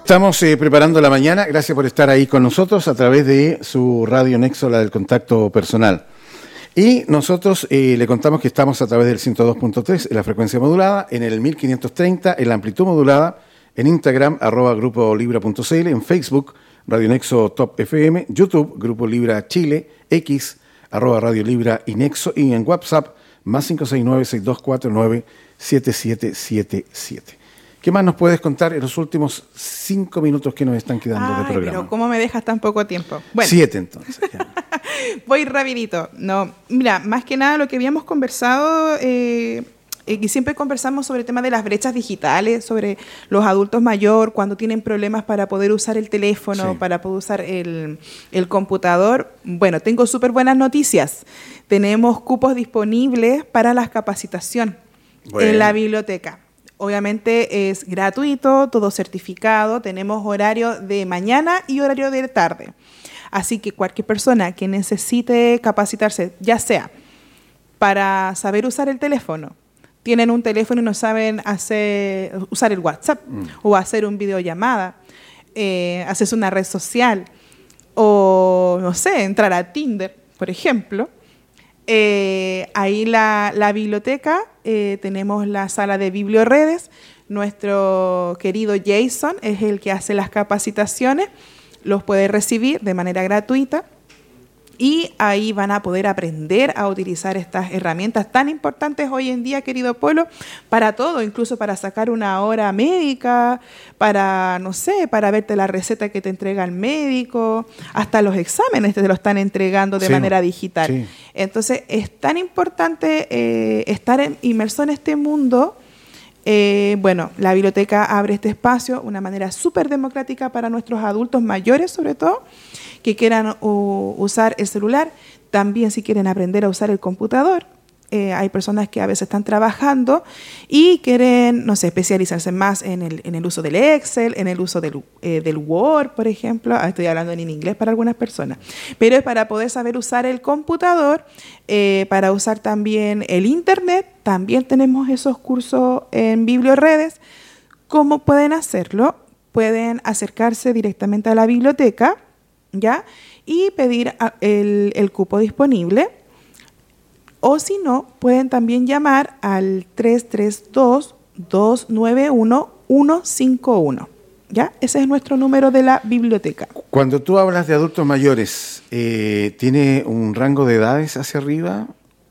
Estamos preparando la mañana. Gracias por estar ahí con nosotros a través de su Radio Nexo, la del contacto personal. Y nosotros le contamos que estamos a través del 102.3 en la frecuencia modulada, en el 1530 en la amplitud modulada, en Instagram, @grupolibra.cl, en Facebook, Radio Nexo Top FM, YouTube, Grupo Libra Chile, X, @Radio Libra y Nexo, y en WhatsApp, más 569-6249-7777. ¿Qué más nos puedes contar en los últimos 5 minutos que nos están quedando de programa? Pero ¿cómo me dejas tan poco tiempo? Bueno. 7 entonces. Ya. Voy rapidito. No, mira, más que nada lo que habíamos conversado, y siempre conversamos sobre el tema de las brechas digitales, sobre los adultos mayores, cuando tienen problemas para poder usar el teléfono, Sí. para poder usar el computador. Bueno, tengo súper buenas noticias. Tenemos cupos disponibles para la capacitación en la biblioteca. Obviamente es gratuito, todo certificado, tenemos horario de mañana y horario de tarde. Así que cualquier persona que necesite capacitarse, ya sea para saber usar el teléfono, tienen un teléfono y no saben usar el WhatsApp o hacer una videollamada, hacerse una red social o, no sé, entrar a Tinder, por ejemplo. Ahí la biblioteca, tenemos la sala de biblioredes. Nuestro querido Jason es el que hace las capacitaciones, los puede recibir de manera gratuita y ahí van a poder aprender a utilizar estas herramientas tan importantes hoy en día, querido Polo, para todo, incluso para sacar una hora médica, para, no sé, para verte la receta que te entrega el médico, hasta los exámenes te lo están entregando de manera digital. Sí. Entonces, es tan importante estar inmerso en este mundo. Bueno, la biblioteca abre este espacio de una manera súper democrática para nuestros adultos mayores, sobre todo, que quieran usar el celular. También si quieren aprender a usar el computador. Hay personas que a veces están trabajando y quieren, no sé, especializarse más en el uso del Excel, en el uso del Word, por ejemplo. Estoy hablando en inglés para algunas personas. Pero es para poder saber usar el computador, para usar también el Internet. También tenemos esos cursos en biblioredes. ¿Cómo pueden hacerlo? Pueden acercarse directamente a la biblioteca, ¿ya? Y pedir el cupo disponible. O si no, pueden también llamar al 332-291-151. ¿Ya? Ese es nuestro número de la biblioteca. Cuando tú hablas de adultos mayores, ¿tiene un rango de edades hacia arriba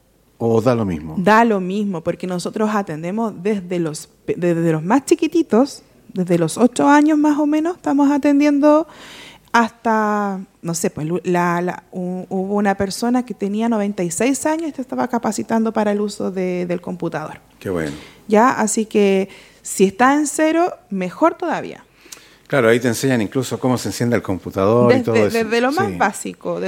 o da lo mismo? Da lo mismo, porque nosotros atendemos desde los más chiquititos, desde los 8 años más o menos, estamos atendiendo hasta, no sé, pues hubo una persona que tenía 96 años y se estaba capacitando para el uso del computador. Qué bueno. Ya, así que si está en 0, mejor todavía. Claro, ahí te enseñan incluso cómo se enciende el computador y todo eso. Desde lo más básico,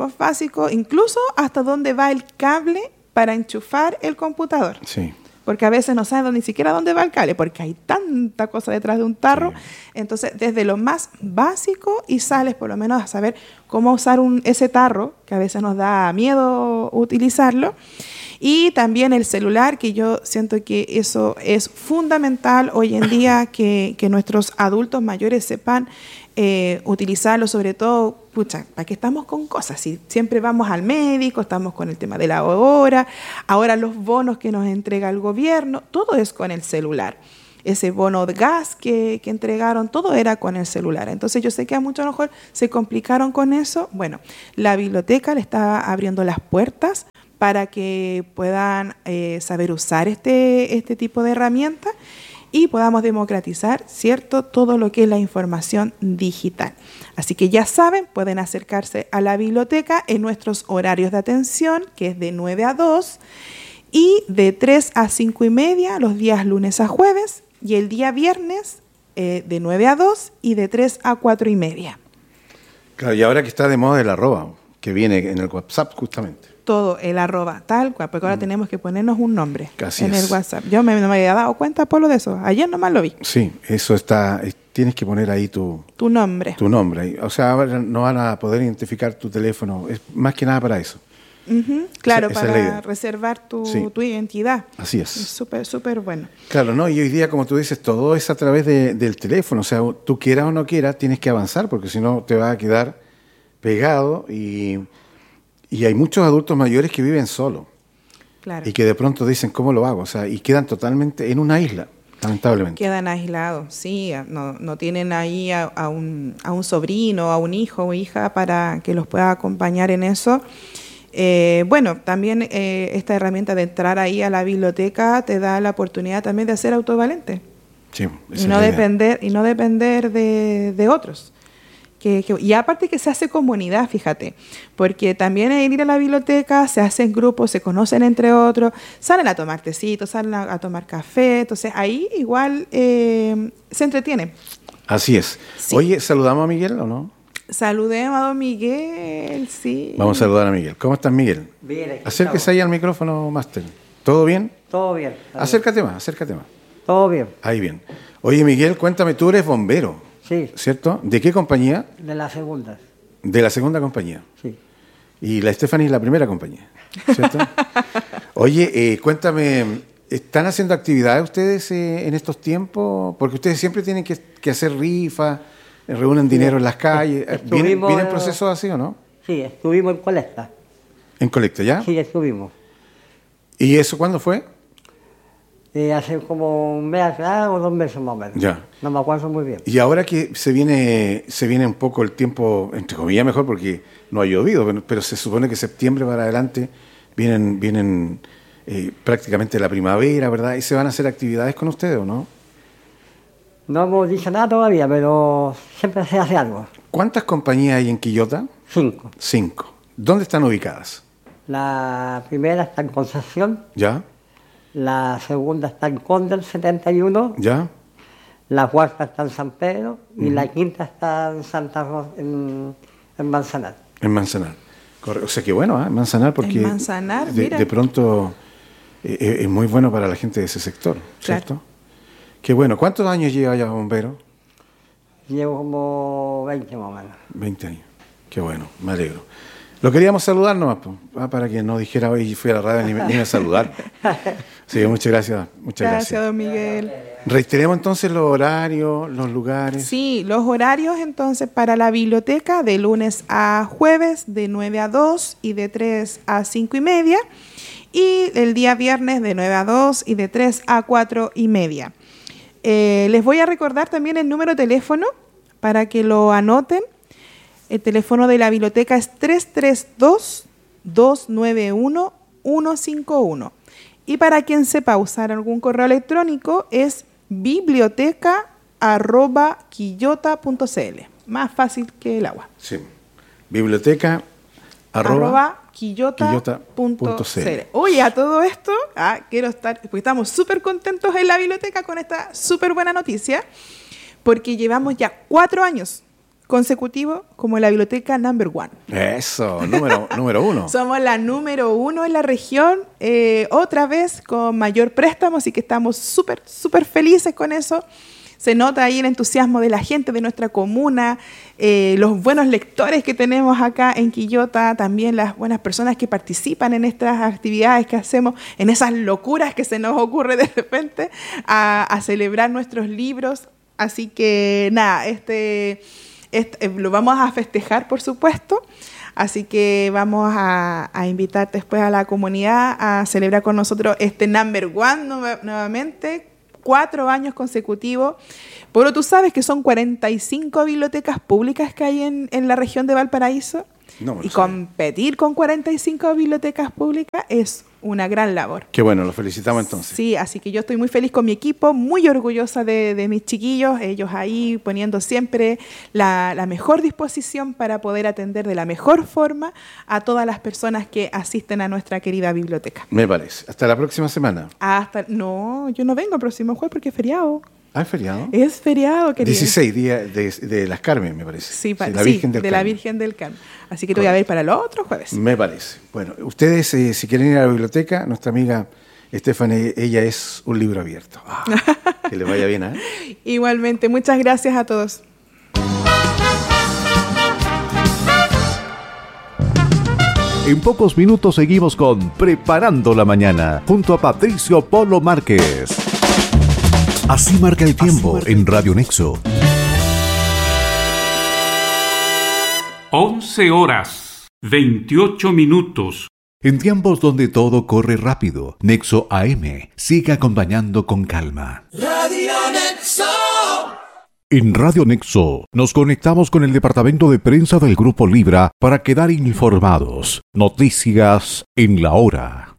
incluso hasta dónde va el cable para enchufar el computador. Sí. Porque a veces no saben ni siquiera dónde va el cable, porque hay tanta cosa detrás de un tarro. Sí. Entonces, desde lo más básico y sales por lo menos a saber cómo usar ese tarro, que a veces nos da miedo utilizarlo. Y también el celular, que yo siento que eso es fundamental hoy en día, que nuestros adultos mayores sepan utilizarlo, sobre todo, ¿para qué estamos con cosas? Si siempre vamos al médico, estamos con el tema de la hora, ahora los bonos que nos entrega el gobierno, todo es con el celular. Ese bono de gas que entregaron, todo era con el celular. Entonces yo sé que a muchos a lo mejor se complicaron con eso. Bueno, la biblioteca le está abriendo las puertas para que puedan saber usar este tipo de herramientas y podamos democratizar, ¿cierto?, todo lo que es la información digital. Así que ya saben, pueden acercarse a la biblioteca en nuestros horarios de atención, que es de 9 a 2 y de 3 a 5 y media los días lunes a jueves, y el día viernes de 9 a 2 y de 3 a 4 y media. Claro, y ahora que está de moda el arroba, que viene en el WhatsApp justamente. Todo el arroba, tal cual, porque ahora tenemos que ponernos un nombre Así en es. el WhatsApp. Yo no me había dado cuenta, Polo, de eso. Ayer nomás lo vi. Sí, eso está, tienes que poner ahí tu nombre. Tu nombre. O sea, ahora no van a poder identificar tu teléfono. Es más que nada para eso. Claro, para reservar tu identidad. Así es. Es súper bueno. Claro, ¿no? Y hoy día, como tú dices, todo es a través del teléfono. O sea, tú quieras o no quieras, tienes que avanzar, porque si no te vas a quedar pegado. Y hay muchos adultos mayores que viven solos. Claro. Y que de pronto dicen, ¿cómo lo hago? O sea, y quedan totalmente en una isla, lamentablemente. Quedan aislados, sí. No tienen ahí a un sobrino, a un hijo o hija para que los pueda acompañar en eso. Bueno, también esta herramienta de entrar ahí a la biblioteca te da la oportunidad también de ser autovalente. Sí, y no depender de otros. Y aparte que se hace comunidad, fíjate, porque también el ir a la biblioteca se hacen grupos, se conocen entre otros, salen a tomar tecito, salen a tomar café, entonces ahí igual se entretienen. Así es. Sí. Oye, ¿saludamos a Miguel o no? Saludemos a don Miguel, sí. Vamos a saludar a Miguel. ¿Cómo estás, Miguel? Bien. Acérquese ahí al micrófono, Máster. ¿Todo bien? Todo bien. Acércate más. Todo bien. Ahí bien. Oye, Miguel, cuéntame, tú eres bombero. Sí. ¿Cierto? ¿De qué compañía? De la segunda. De la segunda compañía. Sí. Y la Stephanie es la primera compañía, ¿cierto? Oye, cuéntame, ¿están haciendo actividades ustedes en estos tiempos? Porque ustedes siempre tienen que hacer rifas, reúnen dinero en las calles. ¿Vienen procesos así o no? Sí, estuvimos en colecta. ¿En colecta ya? Sí, estuvimos. ¿Y eso cuándo fue? Hace como un mes o 2 meses más o menos. Ya. No me acuerdo muy bien. Y ahora que se viene un poco el tiempo, entre comillas mejor, porque no ha llovido, pero se supone que septiembre para adelante vienen prácticamente la primavera, ¿verdad? ¿Y se van a hacer actividades con ustedes o no? No hemos dicho nada todavía, pero siempre se hace algo. ¿Cuántas compañías hay en Quillota? 5. 5. ¿Dónde están ubicadas? La primera está en Concepción. ¿Ya? La segunda está en Condel 71. ¿Ya? La cuarta está en San Pedro. Y la quinta está en Santa Rosa, en Manzanar. En Manzanar. O sea que bueno, en Manzanar, porque en Manzanar, de pronto es muy bueno para la gente de ese sector, ¿cierto? Claro. Qué bueno. ¿Cuántos años lleva ya bombero? Llevo como 20 más o menos. 20 años. Qué bueno, me alegro. Lo queríamos saludar nomás, para que no dijera hoy fui a la radio ni a saludar. Sí, muchas gracias. Gracias, don Miguel. Reiteremos entonces los horarios, los lugares. Sí, los horarios entonces para la biblioteca de lunes a jueves de 9 a 2 y de 3 a 5 y media. Y el día viernes de 9 a 2 y de 3 a 4 y media. Les voy a recordar también el número de teléfono para que lo anoten. El teléfono de la biblioteca es 332-291-151. Y para quien sepa usar algún correo electrónico es biblioteca@quillota.cl. Más fácil que el agua. Sí. biblioteca@quillota.cl. Oye, a todo esto, quiero estar, porque estamos súper contentos en la biblioteca con esta súper buena noticia, porque llevamos ya 4 años consecutivo como la biblioteca number 1. Eso, número 1. Somos la número 1 en la región, otra vez con mayor préstamo, así que estamos súper felices con eso. Se nota ahí el entusiasmo de la gente de nuestra comuna, los buenos lectores que tenemos acá en Quillota, también las buenas personas que participan en estas actividades que hacemos, en esas locuras que se nos ocurre de repente a celebrar nuestros libros. Así que nada, lo vamos a festejar, por supuesto, así que vamos a invitar después a la comunidad a celebrar con nosotros este number 1 nuevamente, 4 años consecutivos. Pero tú sabes que son 45 bibliotecas públicas que hay en la región de Valparaíso, y competir con 45 bibliotecas públicas es una gran labor. Qué bueno, los felicitamos entonces. Sí, así que yo estoy muy feliz con mi equipo, muy orgullosa de mis chiquillos, ellos ahí poniendo siempre la mejor disposición para poder atender de la mejor forma a todas las personas que asisten a nuestra querida biblioteca. Me parece. Hasta la próxima semana. No, yo no vengo el próximo jueves porque es feriado. ¿Es feriado? Es feriado, querido. 16 días de las Carmen, me parece. Sí, la Virgen del Carmen. Así que te voy a ver para el otro jueves. Me parece. Bueno, ustedes si quieren ir a la biblioteca, nuestra amiga Stephanie, ella es un libro abierto. Que les vaya bien, ¿eh? Igualmente, muchas gracias a todos. En pocos minutos seguimos con Preparando la Mañana, junto a Patricio Polo Márquez. Así marca el tiempo en Radio Nexo. 11:28. En tiempos donde todo corre rápido, Nexo AM sigue acompañando con calma. Radio Nexo. En Radio Nexo nos conectamos con el departamento de prensa del Grupo Libra para quedar informados. Noticias en la hora.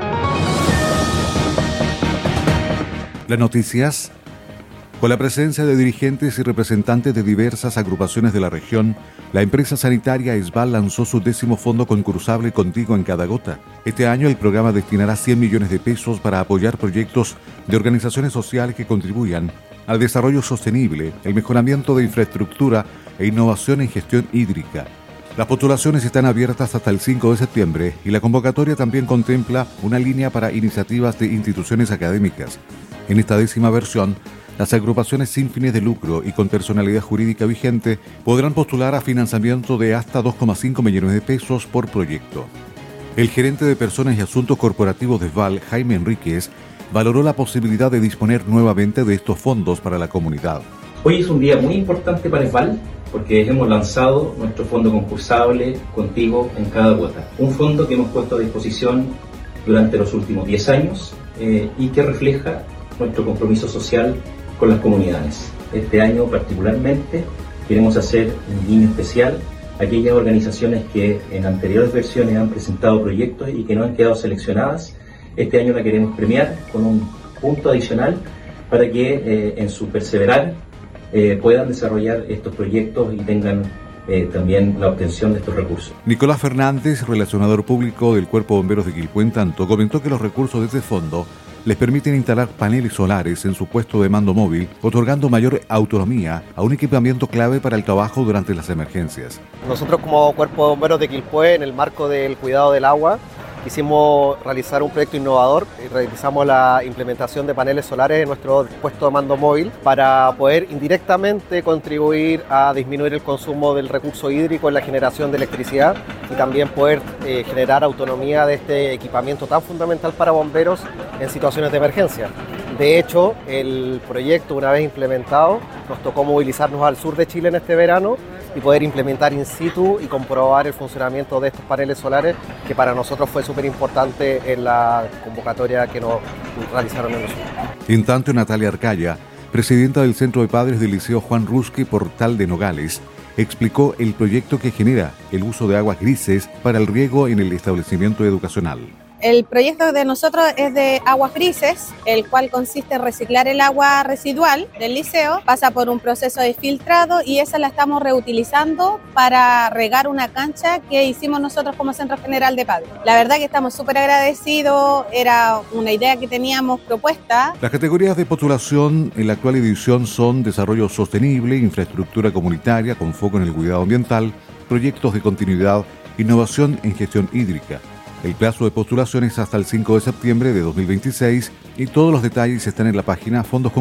Las noticias, con la presencia de dirigentes y representantes de diversas agrupaciones de la región, la empresa sanitaria ESVAL lanzó su 10º fondo concursable Contigo en cada gota. Este año el programa destinará 100 millones de pesos para apoyar proyectos de organizaciones sociales que contribuyan al desarrollo sostenible, el mejoramiento de infraestructura e innovación en gestión hídrica. Las postulaciones están abiertas hasta el 5 de septiembre y la convocatoria también contempla una línea para iniciativas de instituciones académicas. En esta 10ª versión, las agrupaciones sin fines de lucro y con personalidad jurídica vigente podrán postular a financiamiento de hasta 2,5 millones de pesos por proyecto. El gerente de Personas y Asuntos Corporativos de ESVAL, Jaime Enríquez, valoró la posibilidad de disponer nuevamente de estos fondos para la comunidad. Hoy es un día muy importante para ESVAL porque hemos lanzado nuestro fondo concursable Contigo en cada gota. Un fondo que hemos puesto a disposición durante los últimos 10 años y que refleja nuestro compromiso social con las comunidades. Este año particularmente queremos hacer un guiño especial a aquellas organizaciones que en anteriores versiones han presentado proyectos y que no han quedado seleccionadas. Este año la queremos premiar con un punto adicional para que en su perseverar puedan desarrollar estos proyectos y tengan también la obtención de estos recursos. Nicolás Fernández, relacionador público del Cuerpo de Bomberos de Quilpué, en tanto, comentó que los recursos de este fondo les permiten instalar paneles solares en su puesto de mando móvil, otorgando mayor autonomía a un equipamiento clave para el trabajo durante las emergencias. Nosotros como Cuerpo de Bomberos de Quilpué, en el marco del cuidado del agua, quisimos realizar un proyecto innovador y realizamos la implementación de paneles solares en nuestro puesto de mando móvil para poder indirectamente contribuir a disminuir el consumo del recurso hídrico en la generación de electricidad y también poder generar autonomía de este equipamiento tan fundamental para bomberos en situaciones de emergencia. De hecho, el proyecto, una vez implementado, nos tocó movilizarnos al sur de Chile en este verano y poder implementar in situ y comprobar el funcionamiento de estos paneles solares, que para nosotros fue súper importante en la convocatoria que nos realizaron en nosotros. En tanto, Natalia Arcaya, presidenta del Centro de Padres del Liceo Juan Rusque Portal de Nogales, explicó el proyecto que genera el uso de aguas grises para el riego en el establecimiento educacional. El proyecto de nosotros es de aguas grises, el cual consiste en reciclar el agua residual del liceo, pasa por un proceso de filtrado y esa la estamos reutilizando para regar una cancha que hicimos nosotros como Centro General de Padres. La verdad que estamos súper agradecidos, era una idea que teníamos propuesta. Las categorías de postulación en la actual edición son desarrollo sostenible, infraestructura comunitaria con foco en el cuidado ambiental, proyectos de continuidad, innovación en gestión hídrica. El plazo de postulación es hasta el 5 de septiembre de 2026 y todos los detalles están en la página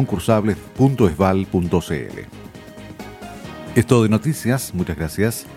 fondosconcursables.esval.cl. Es todo de noticias, muchas gracias.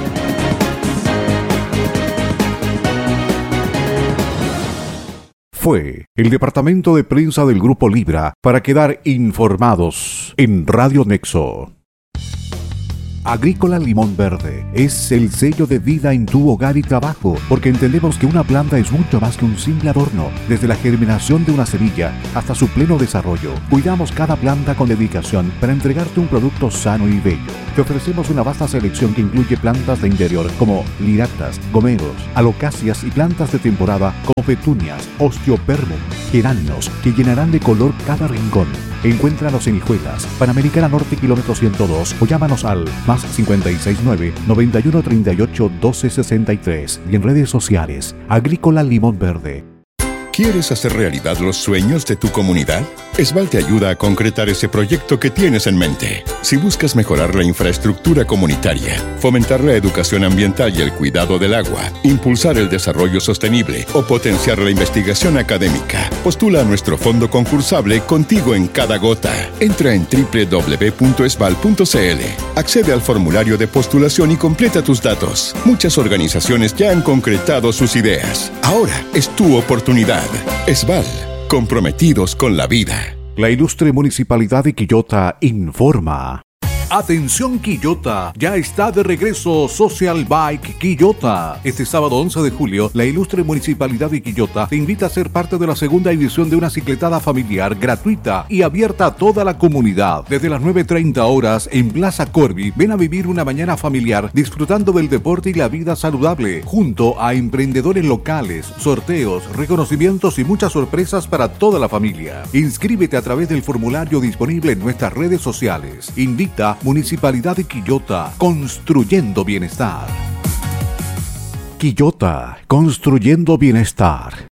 Fue el departamento de prensa del Grupo Libra para quedar informados en Radio Nexo. Agrícola Limón Verde es el sello de vida en tu hogar y trabajo, porque entendemos que una planta es mucho más que un simple adorno. Desde la germinación de una semilla hasta su pleno desarrollo, cuidamos cada planta con dedicación para entregarte un producto sano y bello. Te ofrecemos una vasta selección que incluye plantas de interior como liractas, gomeros, alocáceas y plantas de temporada como petunias, osteopermum, geranios, que llenarán de color cada rincón. Encuéntranos en Hijuelas, Panamericana Norte, kilómetro 102, o llámanos al más 569-9138-1263 y en redes sociales, Agrícola Limón Verde. ¿Quieres hacer realidad los sueños de tu comunidad? Esval te ayuda a concretar ese proyecto que tienes en mente. Si buscas mejorar la infraestructura comunitaria, fomentar la educación ambiental y el cuidado del agua, impulsar el desarrollo sostenible o potenciar la investigación académica, postula a nuestro fondo concursable Contigo en Cada Gota. Entra en www.esval.cl, accede al formulario de postulación y completa tus datos. Muchas organizaciones ya han concretado sus ideas. Ahora es tu oportunidad. Esval, comprometidos con la vida. La ilustre Municipalidad de Quillota informa. Atención Quillota, ya está de regreso Social Bike Quillota. Este sábado 11 de julio, la ilustre Municipalidad de Quillota te invita a ser parte de la segunda edición de una cicletada familiar gratuita y abierta a toda la comunidad. Desde las 9:30 horas en Plaza Corby, ven a vivir una mañana familiar disfrutando del deporte y la vida saludable, junto a emprendedores locales, sorteos, reconocimientos y muchas sorpresas para toda la familia. Inscríbete a través del formulario disponible en nuestras redes sociales. Invita Municipalidad de Quillota, construyendo bienestar. Quillota, construyendo bienestar.